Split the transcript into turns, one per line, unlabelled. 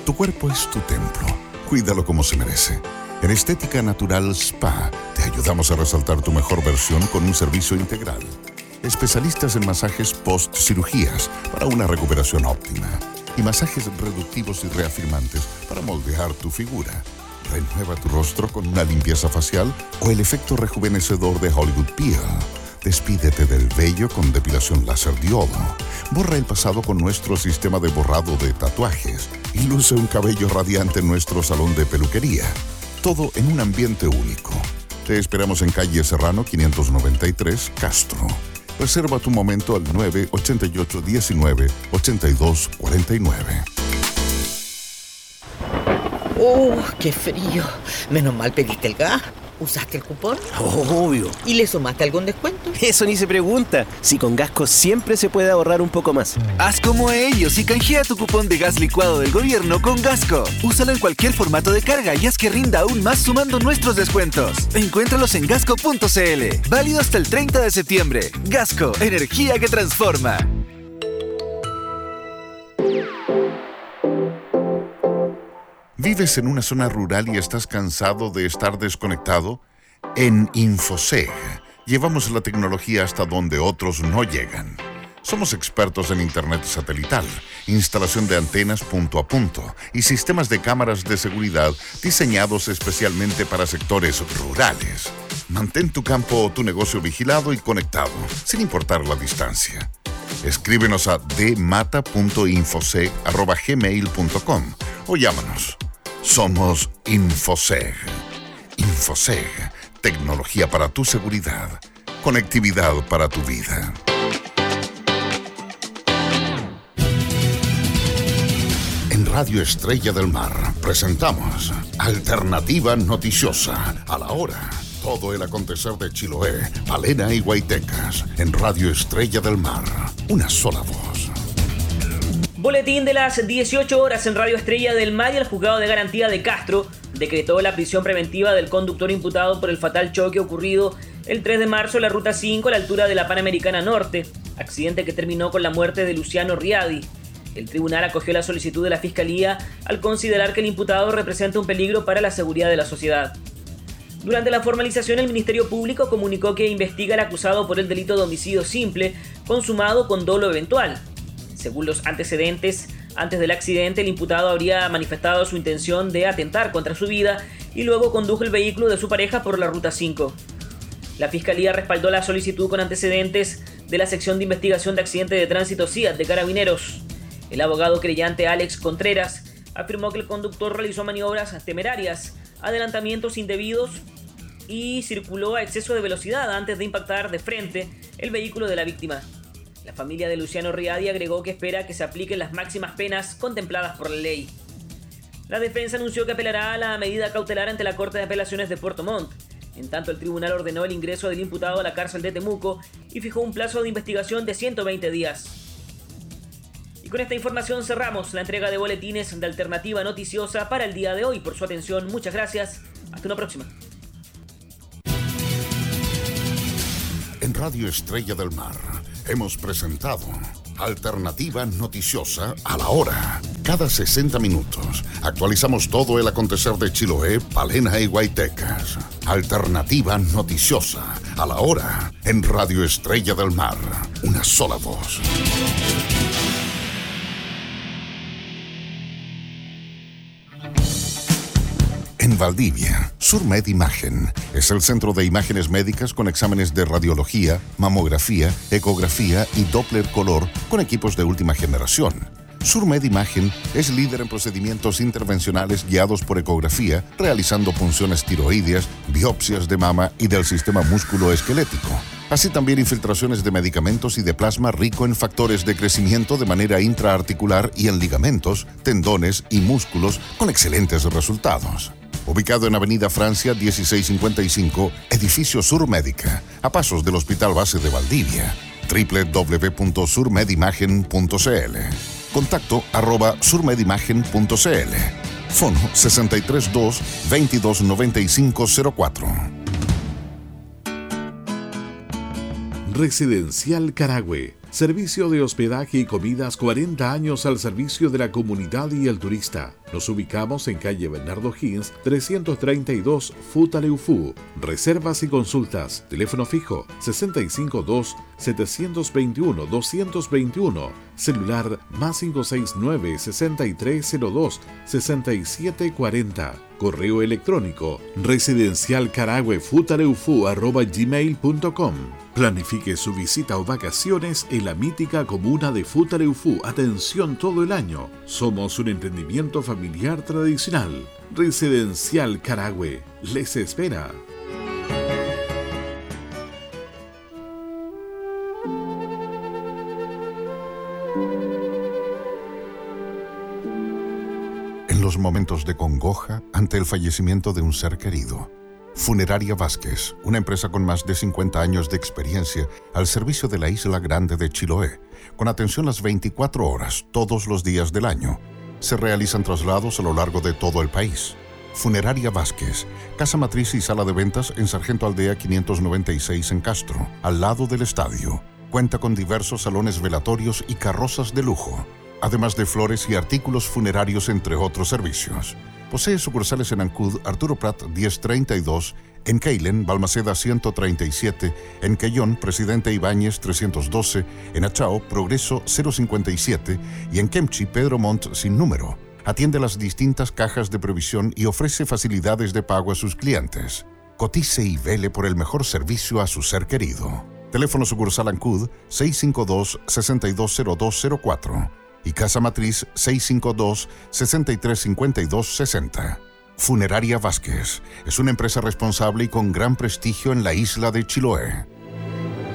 Tu cuerpo es tu templo. Cuídalo como se merece. En Estética Natural Spa te ayudamos a resaltar tu mejor versión con un servicio integral. Especialistas en masajes post-cirugías para una recuperación óptima. Y masajes reductivos y reafirmantes para moldear tu figura. Renueva tu rostro con una limpieza facial o el efecto rejuvenecedor de Hollywood Peel. Despídete del vello con depilación láser diodo. Borra el pasado con nuestro sistema de borrado de tatuajes. Y luce un cabello radiante en nuestro salón de peluquería. Todo en un ambiente único. Te esperamos en calle Serrano 593, Castro. Reserva tu momento al 988-19-8249.
¡Qué frío! Menos mal pediste el gas. ¿Usaste el cupón?
Obvio.
¿Y le sumaste algún descuento?
Eso ni se pregunta. Si con Gasco siempre se puede ahorrar un poco más.
Haz como ellos y canjea tu cupón de gas licuado del gobierno con Gasco. Úsalo en cualquier formato de carga y haz que rinda aún más sumando nuestros descuentos. Encuéntralos en gasco.cl. Válido hasta el 30 de septiembre. Gasco, energía que transforma.
¿Vives en una zona rural y estás cansado de estar desconectado? En Infoseg llevamos la tecnología hasta donde otros no llegan. Somos expertos en Internet satelital, instalación de antenas punto a punto y sistemas de cámaras de seguridad diseñados especialmente para sectores rurales. Mantén tu campo o tu negocio vigilado y conectado, sin importar la distancia. Escríbenos a dmata.infoseg@gmail.com o llámanos. Somos Infoseg. Infoseg, tecnología para tu seguridad, conectividad para tu vida. En Radio Estrella del Mar presentamos Alternativa Noticiosa a la hora. Todo el acontecer de Chiloé, Palena y Guaitecas en Radio Estrella del Mar. Una sola voz.
Boletín de las 18 horas en Radio Estrella del Mar. Y el juzgado de garantía de Castro decretó la prisión preventiva del conductor imputado por el fatal choque ocurrido el 3 de marzo en la Ruta 5 a la altura de la Panamericana Norte, accidente que terminó con la muerte de Luciano Riadi. El tribunal acogió la solicitud de la Fiscalía al considerar que el imputado representa un peligro para la seguridad de la sociedad. Durante la formalización, el Ministerio Público comunicó que investiga al acusado por el delito de homicidio simple consumado con dolo eventual. Según los antecedentes, antes del accidente, el imputado habría manifestado su intención de atentar contra su vida y luego condujo el vehículo de su pareja por la Ruta 5. La Fiscalía respaldó la solicitud con antecedentes de la Sección de Investigación de Accidentes de Tránsito CIAT de Carabineros. El abogado creyente Alex Contreras afirmó que el conductor realizó maniobras temerarias, adelantamientos indebidos y circuló a exceso de velocidad antes de impactar de frente el vehículo de la víctima. La familia de Luciano Riadi agregó que espera que se apliquen las máximas penas contempladas por la ley. La defensa anunció que apelará a la medida cautelar ante la Corte de Apelaciones de Puerto Montt. En tanto, el tribunal ordenó el ingreso del imputado a la cárcel de Temuco y fijó un plazo de investigación de 120 días. Y con esta información cerramos la entrega de boletines de Alternativa Noticiosa para el día de hoy. Por su atención, muchas gracias. Hasta una próxima.
En Radio Estrella del Mar hemos presentado Alternativa Noticiosa a la hora. Cada 60 minutos actualizamos todo el acontecer de Chiloé, Palena y Guaitecas. Alternativa Noticiosa a la hora en Radio Estrella del Mar. Una sola voz. En Valdivia, Surmed Imagen es el centro de imágenes médicas con exámenes de radiología, mamografía, ecografía y Doppler color con equipos de última generación. Surmed Imagen es líder en procedimientos intervencionales guiados por ecografía, realizando punciones tiroideas, biopsias de mama y del sistema músculo-esquelético. Así también infiltraciones de medicamentos y de plasma rico en factores de crecimiento de manera intraarticular y en ligamentos, tendones y músculos con excelentes resultados. Ubicado en Avenida Francia 1655, Edificio Surmédica, a pasos del Hospital Base de Valdivia. www.surmedimagen.cl. Contacto @surmedimagen.cl. Fono 632 229504.
Residencial Carahue. Servicio de hospedaje y comidas 40 años al servicio de la comunidad y el turista. Nos ubicamos en calle Bernardo Higgins, 332, Futaleufú. Reservas y consultas. Teléfono fijo 652-721-221. Celular +569 6302 6740. Correo electrónico residencialcaraguefutaleufú@gmail.com. Planifique su visita o vacaciones en la mítica comuna de Futaleufú. Atención todo el año. Somos un emprendimiento familiar tradicional. Residencial Carahue les espera.
En los momentos de congoja ante el fallecimiento de un ser querido, Funeraria Vázquez, una empresa con más de 50 años de experiencia al servicio de la Isla Grande de Chiloé, con atención las 24 horas, todos los días del año. Se realizan traslados a lo largo de todo el país. Funeraria Vázquez, casa matriz y sala de ventas en Sargento Aldea 596 en Castro, al lado del estadio. Cuenta con diversos salones velatorios y carrozas de lujo, además de flores y artículos funerarios, entre otros servicios. Posee sucursales en Ancud, Arturo Prat 1032, en Keilen, Balmaceda 137, en Quellón, Presidente Ibáñez 312, en Achao, Progreso 057 y en Kemchi, Pedro Montt sin número. Atiende las distintas cajas de previsión y ofrece facilidades de pago a sus clientes. Cotice y vele por el mejor servicio a su ser querido. Teléfono sucursal Ancud 652-620204 y casa matriz 652-635260. Funeraria Vázquez es una empresa responsable y con gran prestigio en la isla de Chiloé.